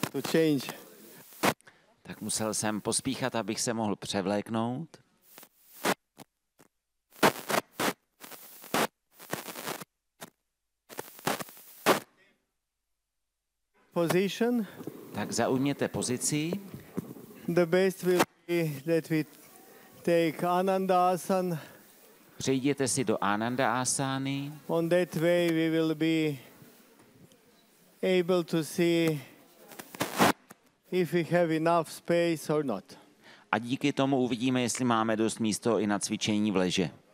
to change. Tak musel jsem pospíchat, abych se mohl převléknout. Position. Tak zaujměte pozici. The best will be that we take Anandasana. Přejděte si do Ananda asány. On that way we will be able to see if we have enough space or not. A díky tomu uvidíme, jestli máme dost místo i na cvičení v leže.